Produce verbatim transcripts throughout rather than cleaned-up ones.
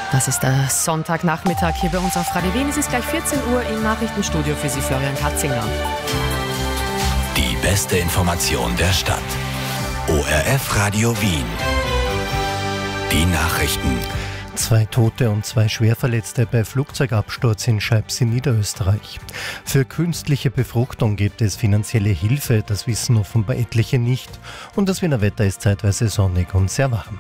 Das ist der Sonntagnachmittag hier bei uns auf Radio Wien. Es ist gleich vierzehn Uhr im Nachrichtenstudio für Sie, Florian Katzinger. Die beste Information der Stadt. O R F Radio Wien. Die Nachrichten. Zwei Tote und zwei Schwerverletzte bei Flugzeugabsturz in Scheibs in Niederösterreich. Für künstliche Befruchtung gibt es finanzielle Hilfe, das wissen offenbar etliche nicht. Und das Wiener Wetter ist zeitweise sonnig und sehr warm.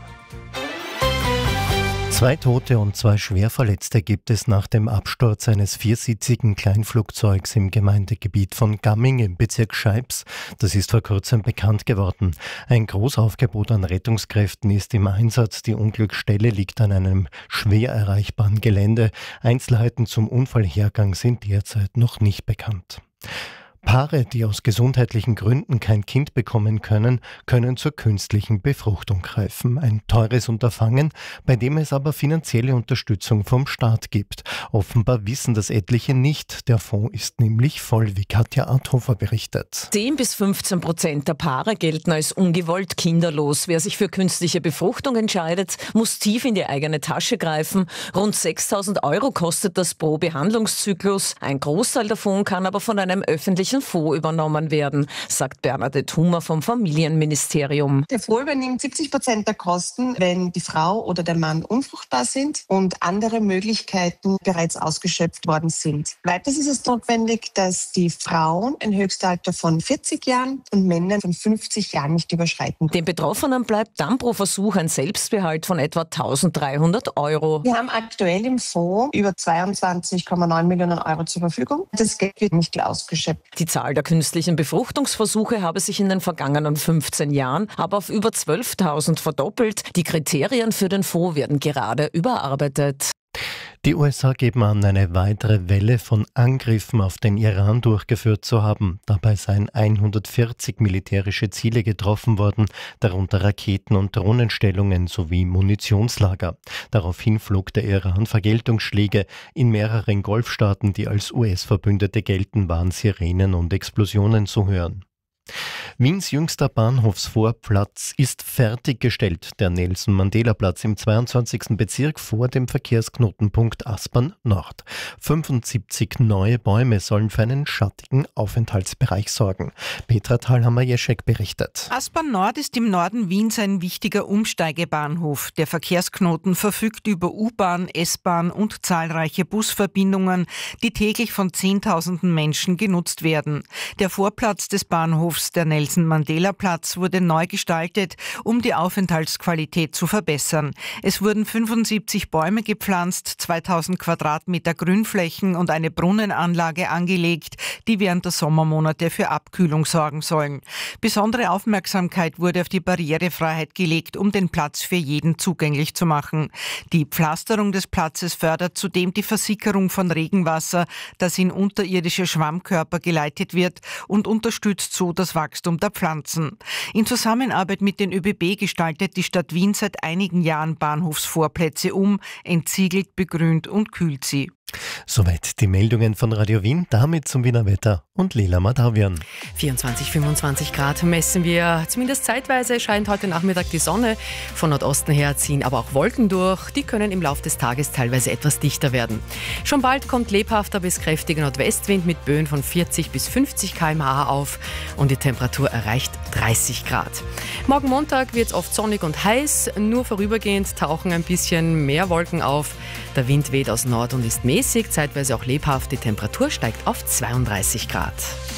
Zwei Tote und zwei Schwerverletzte gibt es nach dem Absturz eines viersitzigen Kleinflugzeugs im Gemeindegebiet von Gamming im Bezirk Scheibs. Das ist vor kurzem bekannt geworden. Ein Großaufgebot an Rettungskräften ist im Einsatz. Die Unglücksstelle liegt an einem schwer erreichbaren Gelände. Einzelheiten zum Unfallhergang sind derzeit noch nicht bekannt. Paare, die aus gesundheitlichen Gründen kein Kind bekommen können, können zur künstlichen Befruchtung greifen. Ein teures Unterfangen, bei dem es aber finanzielle Unterstützung vom Staat gibt. Offenbar wissen das etliche nicht. Der Fonds ist nämlich voll, wie Katja Arthofer berichtet. zehn bis fünfzehn Prozent der Paare gelten als ungewollt kinderlos. Wer sich für künstliche Befruchtung entscheidet, muss tief in die eigene Tasche greifen. Rund sechstausend Euro kostet das pro Behandlungszyklus. Ein Großteil davon kann aber von einem öffentlichen Fonds übernommen werden, sagt Bernadette Hummer vom Familienministerium. Der Fonds übernimmt siebzig Prozent der Kosten, wenn die Frau oder der Mann unfruchtbar sind und andere Möglichkeiten bereits ausgeschöpft worden sind. Weiters ist es notwendig, dass die Frauen ein Höchstalter von vierzig Jahren und Männer von fünfzig Jahren nicht überschreiten. Den Betroffenen bleibt dann pro Versuch ein Selbstbehalt von etwa eintausenddreihundert Euro. Wir haben aktuell im Fonds über zweiundzwanzig Komma neun Millionen Euro zur Verfügung. Das Geld wird nicht ausgeschöpft. Die Zahl der künstlichen Befruchtungsversuche habe sich in den vergangenen fünfzehn Jahren aber auf über zwölftausend verdoppelt. Die Kriterien für den Fonds werden gerade überarbeitet. Die U S A geben an, eine weitere Welle von Angriffen auf den Iran durchgeführt zu haben. Dabei seien hundertvierzig militärische Ziele getroffen worden, darunter Raketen- und Drohnenstellungen sowie Munitionslager. Daraufhin flog der Iran Vergeltungsschläge. In mehreren Golfstaaten, die als U S-Verbündete gelten, waren Sirenen und Explosionen zu hören. Wiens jüngster Bahnhofsvorplatz ist fertiggestellt. Der Nelson-Mandela-Platz im zweiundzwanzigsten Bezirk vor dem Verkehrsknotenpunkt Aspern Nord. fünfundsiebzig neue Bäume sollen für einen schattigen Aufenthaltsbereich sorgen. Petra Thalhammer-Jeschek berichtet. Aspern Nord ist im Norden Wiens ein wichtiger Umsteigebahnhof. Der Verkehrsknoten verfügt über U-Bahn, S-Bahn und zahlreiche Busverbindungen, die täglich von Zehntausenden Menschen genutzt werden. Der Vorplatz des Bahnhofs, der Nelson-Mandela-Platz, wurde neu gestaltet, um die Aufenthaltsqualität zu verbessern. Es wurden fünfundsiebzig Bäume gepflanzt, zweitausend Quadratmeter Grünflächen und eine Brunnenanlage angelegt, die während der Sommermonate für Abkühlung sorgen sollen. Besondere Aufmerksamkeit wurde auf die Barrierefreiheit gelegt, um den Platz für jeden zugänglich zu machen. Die Pflasterung des Platzes fördert zudem die Versickerung von Regenwasser, das in unterirdische Schwammkörper geleitet wird, und unterstützt so das Wachstum der Pflanzen. In Zusammenarbeit mit den ÖBB gestaltet die Stadt Wien seit einigen Jahren Bahnhofsvorplätze um, entsiegelt, begrünt und kühlt sie. Soweit die Meldungen von Radio Wien, damit zum Wiener Wetter und Lela Madavian. vierundzwanzig, fünfundzwanzig Grad messen wir. Zumindest zeitweise scheint heute Nachmittag die Sonne. Von Nordosten her ziehen aber auch Wolken durch. Die können im Laufe des Tages teilweise etwas dichter werden. Schon bald kommt lebhafter bis kräftiger Nordwestwind mit Böen von vierzig bis fünfzig Kilometer pro Stunde auf und die Temperatur erreicht dreißig Grad. Morgen Montag wird es oft sonnig und heiß. Nur vorübergehend tauchen ein bisschen mehr Wolken auf. Der Wind weht aus Nord und ist mäßig, zeitweise auch lebhaft. Die Temperatur steigt auf zweiunddreißig Grad.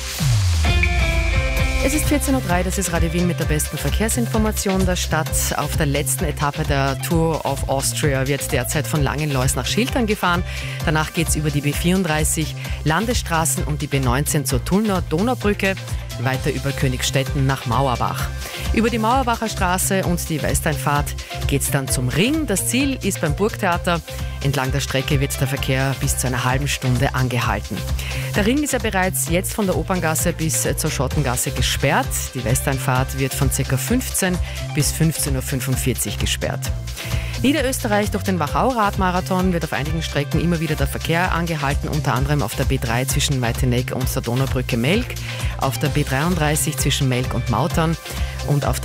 Es ist vierzehn Uhr drei, das ist Radio Wien mit der besten Verkehrsinformation der Stadt. Auf der letzten Etappe der Tour of Austria wird derzeit von Langenlois nach Schiltern gefahren. Danach geht es über die B vierunddreißig, Landesstraßen und die B neunzehn zur Tullner Donaubrücke, weiter über Königstetten nach Mauerbach. Über die Mauerbacher Straße und die Westeinfahrt geht es dann zum Ring. Das Ziel ist beim Burgtheater. Entlang der Strecke wird der Verkehr bis zu einer halben Stunde angehalten. Der Ring ist ja bereits jetzt von der Operngasse bis zur Schottengasse gesperrt. Die Westeinfahrt wird von ca. fünfzehn bis fünfzehn Uhr fünfundvierzig gesperrt. Niederösterreich durch den Wachau-Radmarathon wird auf einigen Strecken immer wieder der Verkehr angehalten, unter anderem auf der B drei zwischen Weiteneck und der Donaubrücke Melk, auf der B dreiunddreißig zwischen Melk und Mautern und auf der